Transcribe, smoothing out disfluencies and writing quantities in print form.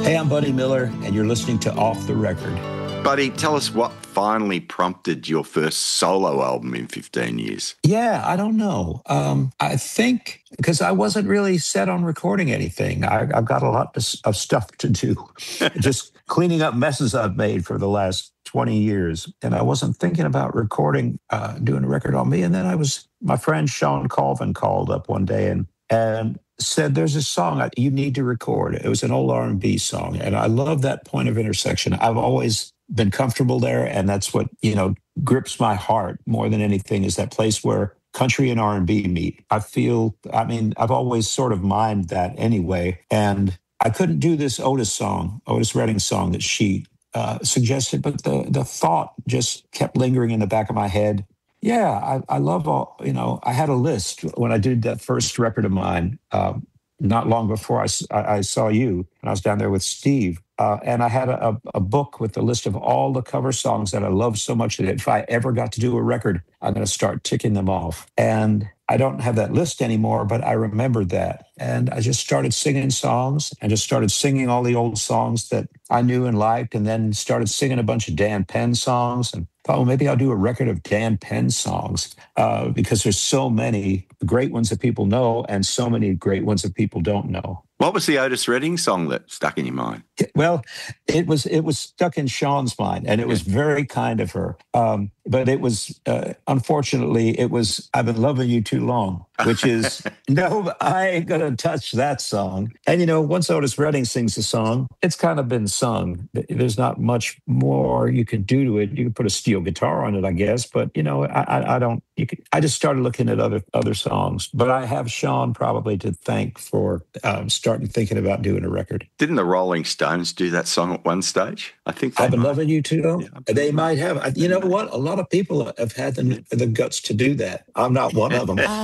Hey, I'm Buddy Miller, and you're listening to Off the Record. Buddy, tell us what finally prompted your first solo album in 15 years. Yeah, I don't know. I think because I wasn't really set on recording anything. I've got a lot of stuff to do, just cleaning up messes I've made for the last 20 years. And I wasn't thinking about recording, doing a record on me. And then my friend Sean Colvin called up one day and said, there's a song you need to record. It was an old R&B song. And I love that point of intersection. I've always been comfortable there. And that's what, grips my heart more than anything, is that place where country and R&B meet. I've always sort of mined that anyway. And I couldn't do this Otis Redding song that she suggested, but the thought just kept lingering in the back of my head. Yeah, I love I had a list when I did that first record of mine, not long before I saw you, and I was down there with Steve. And I had a book with a list of all the cover songs that I love so much that if I ever got to do a record, I'm going to start ticking them off. And I don't have that list anymore, but I remembered that. And I just started singing songs and just started singing all the old songs that I knew and liked, and then started singing a bunch of Dan Penn songs, and thought, well, maybe I'll do a record of Dan Penn songs because there's so many great ones that people know and so many great ones that people don't know. What was the Otis Redding song that stuck in your mind? Well, it was stuck in Sean's mind, and it was very kind of her. But it was, unfortunately, I've Been Loving You Too Long, which is, no, I ain't going to touch that song. And, once Otis Redding sings a song, it's kind of been sung. There's not much more you can do to it. You can put a steel guitar on it, I guess. But, I just started looking at other songs. But I have Sean probably to thank for starting thinking about doing a record. Didn't the Rolling Stones do that song at one stage? I think I've Been Loving You Too Long. Yeah, they might have. You know what? A lot of people have had the guts to do that. I'm not one of them.